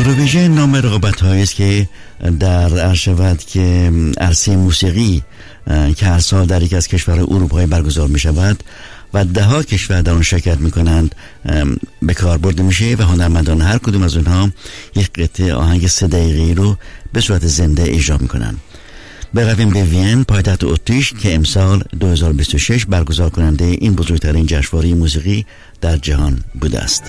یوروویژن نام رقابت‌هایی است که در عرشبت که عرصه موسیقی که هر سال در یک از کشورهای اروپایی برگزار می شود و 10 کشور در آن شرکت می کنند به کار برده میشه و هنرمندان هر کدوم از اونها یک قطعه آهنگ 3 دقیقه‌ای رو به صورت زنده اجرا می کنند. برویم به وین، پایتخت اتریش که امسال 2026 برگزار کننده این بزرگترین جشنواره موسیقی در جهان بوده است.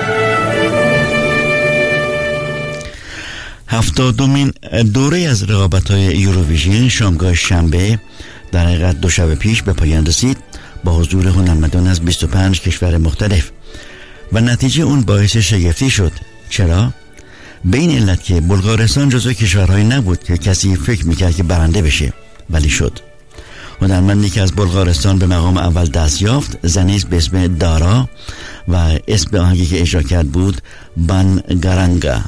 70مین دوره از رقابت‌های یوروویژن شامگاه شنبه در حقیقت 2 شب پیش به پایان رسید با حضور هنرمندان از 25 کشور مختلف و نتیجه اون باعث شگفتی شد. چرا؟ به این علت که بلغارستان جزو کشورهایی نبود که کسی فکر میکرد که برنده بشه، ولی شد. هنرمندی که از بلغارستان به مقام اول دست یافت زنی است به اسم دارا و اسم آهنگی که اجرا کرد بود بانگارانگا.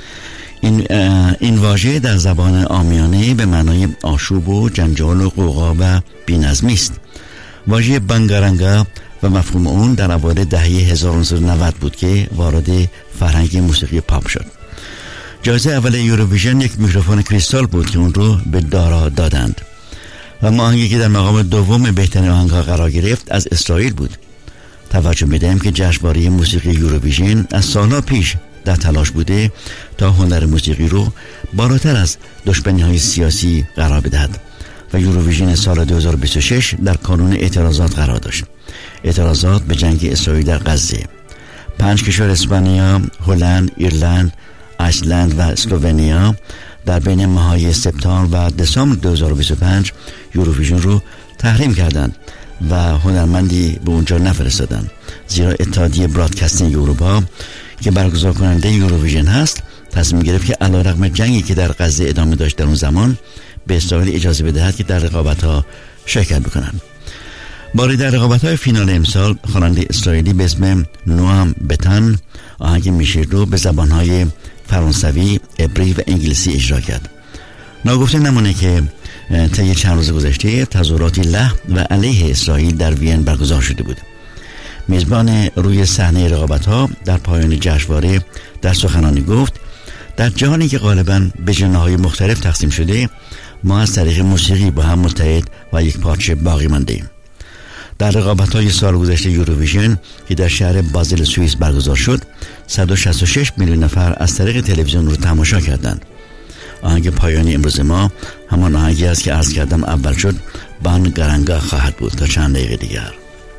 این واژه در زبان عامیانه به معنای آشوب و جنجال و غوغا و بی‌نظمی است. واژه بانگارانگا و مفهوم اون در اوایل دهه 1990 بود که وارد فرهنگ موسیقی پاپ شد. جایزه اول یوروویژن یک میکروفون کریستال بود که اون رو به دارا دادند و آهنگی که در مقام دوم بهترین آهنگ‌ها قرار گرفت از اسرائیل بود. توجه می‌دهیم که جشنواره موسیقی یوروویژن از سالها پیش در تلاش بوده تا هنر موسیقی رو بالاتر از دشمنی‌های سیاسی قرار بدهد و یوروویژن سال 2026 در کانون اعتراضات قرار داشت. اعتراضات به جنگ اسرائیل در غزه. 5 کشور اسپانیا، هلند، ایرلند، ایسلند و اسلوونیا در بین ماه‌های سپتامبر و دسامبر 2025 یوروویژن رو تحریم کردند و هنرمندی به اونجا نفرستادند، زیرا اتحادیه برادکاستینگ اروپا که برگزار کننده یوروویژن هست تصمیم گرفت که علیرغم جنگی که در غزه ادامه داشت در اون زمان به اسرائیل اجازه بدهد که در رقابت‌ها شرکت بکنند. باری در رقابت‌های فینال امسال خواننده اسرائیلی به اسم نوام بتان آهنگ میشیر رو به زبان‌های فرانسوی، عبری و انگلیسی اجرا کرد. ناگفته نمونه که طی چند روز گذشته تظاهراتی له و علیه اسرائیل در وین برگزار شده بود. میزبان روی صحنه رقابت‌ها در پایان جشنواره در سخنرانی گفت در جهانی که غالباً به جناح‌های مختلف تقسیم شده، ما از طریق موسیقی با هم متحد و یک پارچه باقی مانده‌ایم. در رقابت‌های سال گذشته یوروویژن که در شهر بازل سوئیس برگزار شد 166 میلیون نفر از طریق تلویزیون رو تماشا کردند. آهنگ پایانی امروز ما همان آهنگی است که عرض کردم اول شد، بانگارانگا خواهد بود تا چند دقیقه دیگر.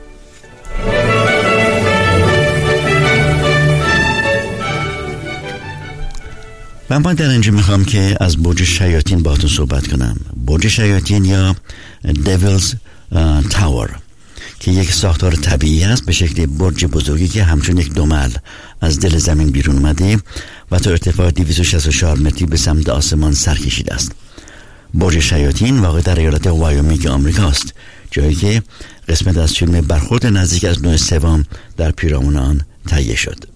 من در اینجا میخوام که از برج شیاطین باهاتون صحبت کنم. برج شیاطین یا Devil's Tower که یک ساختار طبیعی است به شکل برج بزرگی که همچون یک دمل از دل زمین بیرون اومده و تا ارتفاع 264 متری به سمت آسمان سر کشیده است. برج شیاطین واقع در ایالت وایومینگ آمریکا است، جایی که قسمت از فیلم برخورد نزدیک از 9 سوم در پیرامون آن تهیه شد.